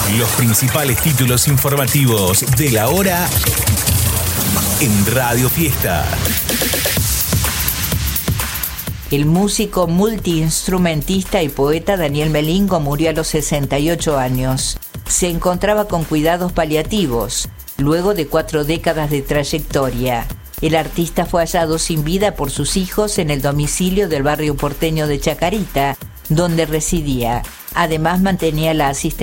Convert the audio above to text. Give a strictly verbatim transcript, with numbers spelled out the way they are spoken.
Los principales títulos informativos de la hora en Radio Fiesta. El músico, multiinstrumentista y poeta Daniel Melingo murió a los sesenta y ocho años. Se encontraba con cuidados paliativos, luego de cuatro décadas de trayectoria. El artista fue hallado sin vida por sus hijos en el domicilio del barrio porteño de Chacarita, donde residía. Además, mantenía la asistencia